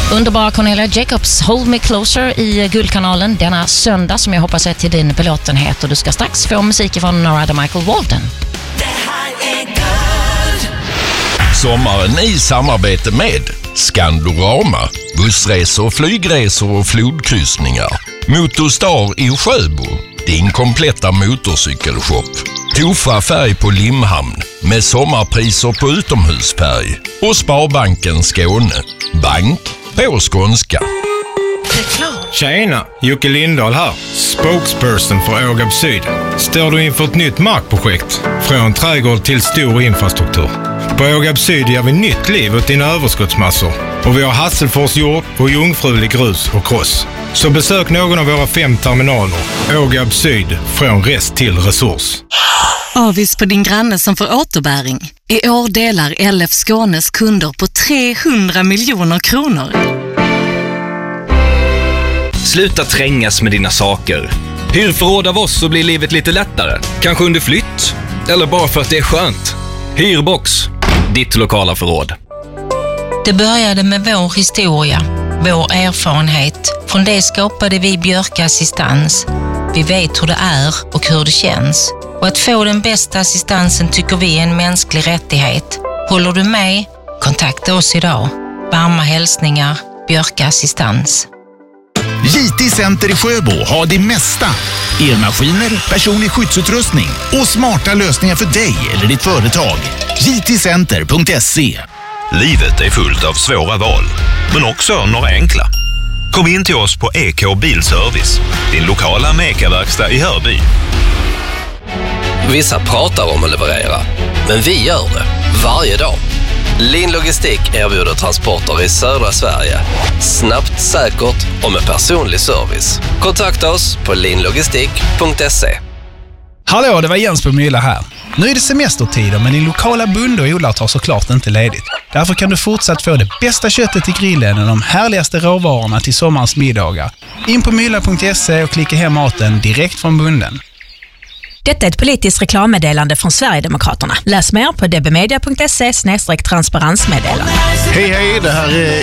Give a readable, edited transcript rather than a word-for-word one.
Underbara Cornelia Jacobs, Hold Me Closer i Guldkanalen denna söndag som jag hoppas är till din belåtenhet. Och du ska strax få musik från Norada Michael Walton. Sommaren i samarbete med Skandorama, bussresor, flygresor och flodkryssningar. Motorstar i Sjöbo, din kompletta motorcykelshop. Tofa färg på Limhamn med sommarpriser på utomhusfärg. Och Sparbanken Skåne, bank på skånska. Tjena, Jocke Lindahl här, spokesperson för Ågab Syd. Står du inför ett nytt markprojekt? Från trädgård till stor infrastruktur. På Ågab Syd ger vi nytt liv åt dina överskottsmassor. Och vi har Hasselfors jord och jungfrulig grus och kross. Så besök någon av våra 5 terminaler. Ågab Syd, från rest till resurs. Avis på din granne som får återbäring. I år delar LF Skånes kunder på 300 miljoner kronor. Sluta trängas med dina saker. Hyr förråd av oss så blir livet lite lättare. Kanske under flytt. Eller bara för att det är skönt. Hyrbox. Ditt lokala förråd. Det började med vår historia. Vår erfarenhet. Från det skapade vi Björka Assistans. Vi vet hur det är och hur det känns. Och att få den bästa assistansen tycker vi är en mänsklig rättighet. Håller du med? Kontakta oss idag. Varma hälsningar. Björka Assistans. JT Center i Sjöbo har det mesta. Elmaskiner, personlig skyddsutrustning och smarta lösningar för dig eller ditt företag. jtcenter.se. Livet är fullt av svåra val, men också några enkla. Kom in till oss på EK Bilservice, din lokala Meka-verkstad i Hörby. Vissa pratar om att leverera, men vi gör det varje dag. Lin Logistik erbjuder transporter i södra Sverige. Snabbt, säkert och med personlig service. Kontakta oss på linlogistik.se. Hallå, det var Jens på Mylla här. Nu är det semestertider, men din lokala bonde och odlare tar såklart inte ledigt. Därför kan du fortsatt få det bästa köttet till grillen och de härligaste råvarorna till sommarens middagar. In på mylla.se och klicka hem maten direkt från bonden. Detta är ett politiskt reklammeddelande från Sverigedemokraterna. Läs mer på dbmedia.se/transparensmeddelande. Hej, det här är